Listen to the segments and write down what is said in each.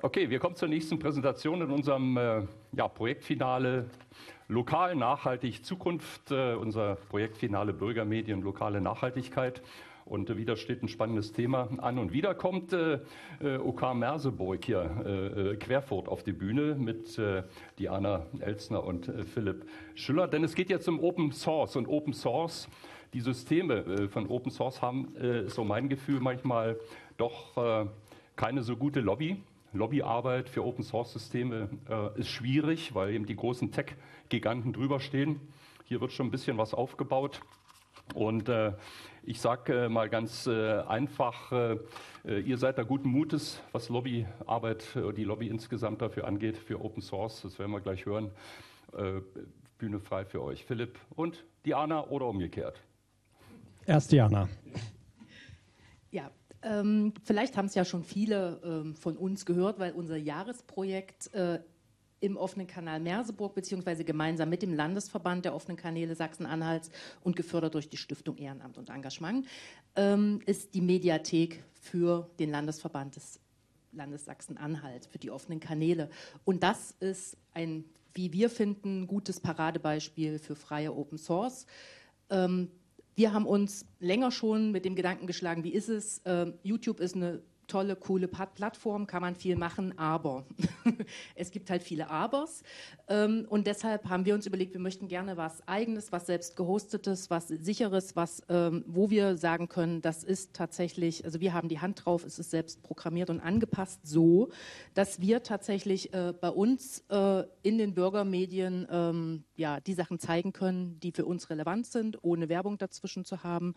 Okay, wir kommen zur nächsten Präsentation in unserem Projektfinale Lokal Nachhaltig Zukunft, unser Projektfinale Bürgermedien, lokale Nachhaltigkeit. Und wieder steht ein spannendes Thema an. Und wieder kommt OK Merseburg hier querfurt auf die Bühne mit Diana Elstner und Philipp Schüller. Denn es geht jetzt um Open Source. Und Open Source, die Systeme von Open Source haben, so mein Gefühl, manchmal doch keine so gute Lobbyarbeit für Open-Source-Systeme ist schwierig, weil eben die großen Tech-Giganten drüber stehen. Hier wird schon ein bisschen was aufgebaut. Und ich sage mal ganz einfach, ihr seid da guten Mutes, was Lobbyarbeit, die Lobby insgesamt dafür angeht, für Open Source. Das werden wir gleich hören. Bühne frei für euch. Philipp und Diana oder umgekehrt? Erst Diana. Ja. Vielleicht haben es ja schon viele von uns gehört, weil unser Jahresprojekt im offenen Kanal Merseburg beziehungsweise gemeinsam mit dem Landesverband der offenen Kanäle Sachsen-Anhalts und gefördert durch die Stiftung Ehrenamt und Engagement ist die Mediathek für den Landesverband des Landes Sachsen-Anhalt, für die offenen Kanäle. Und das ist ein, wie wir finden, gutes Paradebeispiel für freie Open Source. Wir haben uns länger schon mit dem Gedanken geschlagen, wie ist es, YouTube ist eine tolle, coole Plattform, kann man viel machen, aber es gibt halt viele Abers und deshalb haben wir uns überlegt, wir möchten gerne was Eigenes, was selbst gehostetes, was Sicheres, was, wo wir sagen können, das ist tatsächlich, also wir haben die Hand drauf, es ist selbst programmiert und angepasst so, dass wir tatsächlich bei uns in den Bürgermedien die Sachen zeigen können, die für uns relevant sind, ohne Werbung dazwischen zu haben.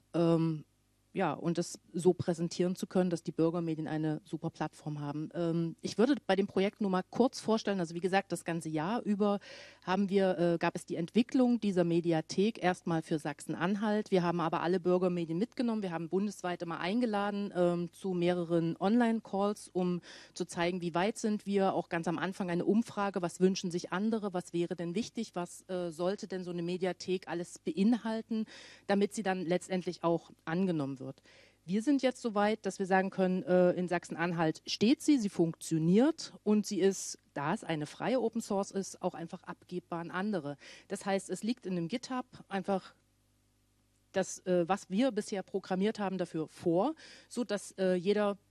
Und das so präsentieren zu können, dass die Bürgermedien eine super Plattform haben. Ich würde bei dem Projekt nur mal kurz vorstellen, also wie gesagt, das ganze Jahr über gab es die Entwicklung dieser Mediathek erstmal für Sachsen-Anhalt. Wir haben aber alle Bürgermedien mitgenommen. Wir haben bundesweit immer eingeladen zu mehreren Online-Calls, um zu zeigen, wie weit sind wir. Auch ganz am Anfang eine Umfrage, was wünschen sich andere, was wäre denn wichtig, was sollte denn so eine Mediathek alles beinhalten, damit sie dann letztendlich auch angenommen wird. Wir sind jetzt so weit, dass wir sagen können, in Sachsen-Anhalt steht sie funktioniert und sie ist, da es eine freie Open Source ist, auch einfach abgebbar an andere. Das heißt, es liegt in einem GitHub einfach das, was wir bisher programmiert haben, dafür vor, sodass jeder